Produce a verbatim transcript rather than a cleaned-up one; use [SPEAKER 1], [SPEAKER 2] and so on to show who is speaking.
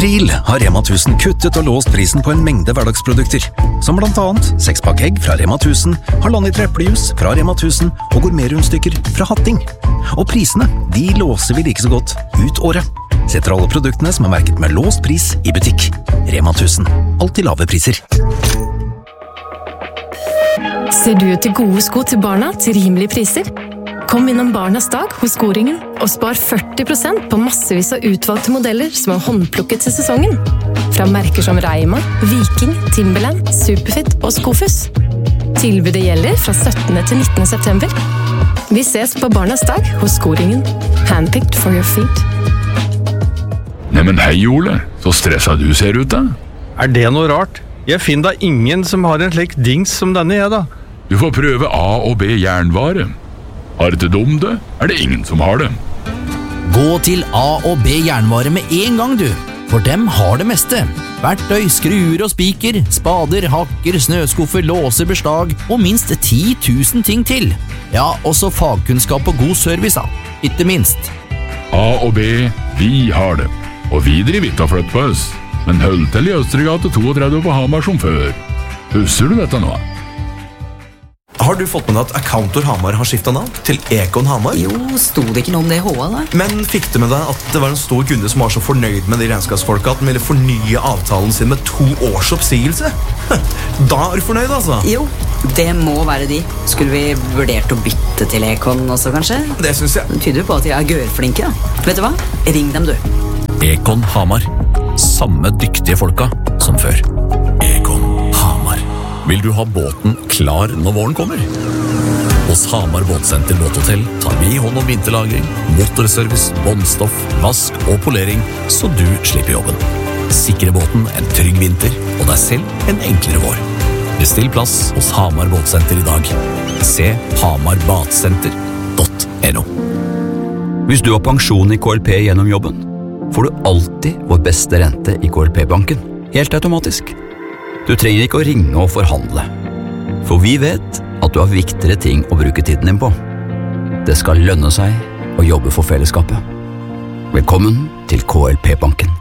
[SPEAKER 1] Deal har Rema tusen kuttet og låst prisen på en mengde hverdagsprodukter, som blant annet sekspakk egg fra Rema tusen, halvann liter eplejus fra Rema tusen og gourmetrundstykker fra Hatting. Og prisene, de låser vi like så godt ut året. Setter alle produktene som er merket med låst pris i butikk. Rema tusen, alltid lave priser.
[SPEAKER 2] Ser du etter gode sko til barna til rimelige priser? Kom innom Barnas dag hos Skoringen og spar førti prosent på massevis av utvalgte modeller som er håndplukket til sesongen. Fra merker som Reima, Viking, Timberland, Superfit og Skofus. Tilbudet gjelder fra syttende til nittende september. Vi ses på Barnas dag hos Skoringen. Handpicked for your feet.
[SPEAKER 3] Neimen hei Ole, så stressa du ser ut da.
[SPEAKER 4] Er det noe rart? Jeg finner da ingen som har en slik dings som denne jeg da.
[SPEAKER 3] Du får prøve A og B jernvare. Har det dum det, er det ingen som har det.
[SPEAKER 5] Gå til A og B jernvare med en gang du, for dem har det meste. Verktøy, skruer og spiker, spader, hakker, snøskuffer, låser, beslag og minst ti tusen ting til. Ja, også fagkunnskap og god service da, ikke minst.
[SPEAKER 3] A og B, vi har det. Og vi driver ikke og flytt på oss, men hold til i Østregate trettito på Hamar som før. Husker du dette nå?
[SPEAKER 6] Har du fått med deg at Accountor Hamar har skiftet navn til Econ Hamar?
[SPEAKER 7] Jo, stod det ikke noe om det i H A da?
[SPEAKER 6] Men fikk du med deg at det var en stor kunde som var så fornøyd med de regnskapsfolka at den ville fornye avtalen sin med to års oppsigelse? Da er du fornøyd, altså?
[SPEAKER 7] Jo, det må være de. Skulle vi vurdert å bytte til Econ også, kanskje?
[SPEAKER 6] Det synes jeg.
[SPEAKER 7] Det tyder jo på at de er gørflinke, da. Vet du hva? Ring dem, du.
[SPEAKER 5] Econ Hamar. Samme dyktige folka som før. Econ Hamar. Vil du ha båten klar når våren kommer? Hos Hamar Båtsenter Båthotell tar vi hånd om vinterlagring, motorservice, båndstoff, vask og polering, så du slipper jobben. Sikre båten en trygg vinter, og deg selv en enklere vår. Bestill plass hos Hamar Båtsenter i dag. Se hamar batsenter punktum no.
[SPEAKER 8] Hvis du har pensjon i K L P gjennom jobben, får du alltid vår beste rente i K L P-banken. Helt automatisk. Du trenger ikke å ringe og forhandle, for vi vet at du har viktigere ting å bruke tiden din på. Det skal lønne seg å jobbe for fellesskapet. Velkommen til K L P-banken.